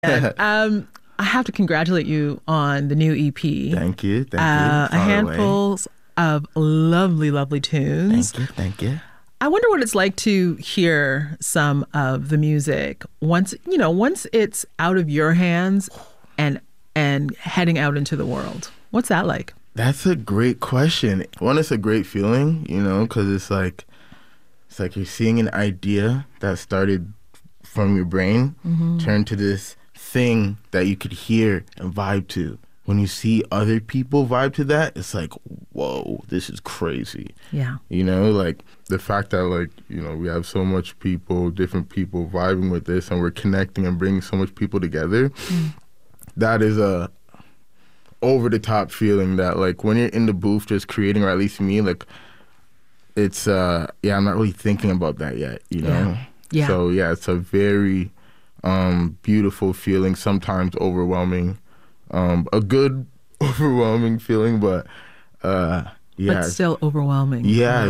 I have to congratulate you on the new EP. Thank you. A handful of lovely, lovely tunes. Thank you. I wonder what it's like to hear some of the music once it's out of your hands and heading out into the world. What's that like? That's a great question. One, it's a great feeling, because it's like you're seeing an idea that started from your brain turn to this thing that you could hear and vibe to. When you see other people vibe to that, it's like, whoa, this is crazy. Yeah. Like the fact that we have so much different people vibing with this, and we're connecting and bringing so much people together. That is a over the top feeling that when you're in the booth just creating, or at least me, it's I'm not really thinking about that yet, Yeah. So it's a very beautiful feeling, sometimes overwhelming, a good overwhelming feeling, but but still overwhelming. Yeah,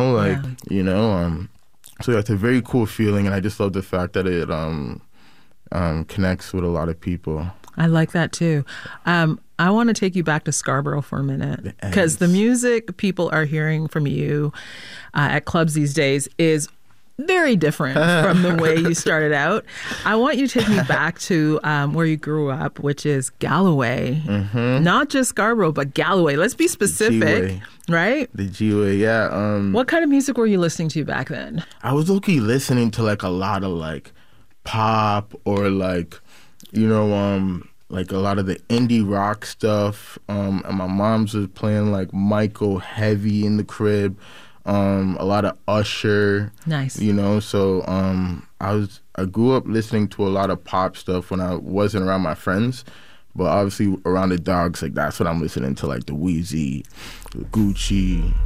so it's a very cool feeling, and I just love the fact that it connects with a lot of people. I like that too. I want to take you back to Scarborough for a minute, because the music people are hearing from you at clubs these days is very different from the way you started out. I want you to take me back to where you grew up, which is Galloway. Not just Scarborough, but Galloway. Let's be specific, right? The G-Way, yeah. What kind of music were you listening to back then? I was listening to a lot of pop, or a lot of the indie rock stuff. And my mom's was playing Michael heavy in the crib. A lot of Usher. Nice. So I grew up listening to a lot of pop stuff when I wasn't around my friends, but obviously around the dogs, that's what I'm listening to, the Wheezy, the Gucci.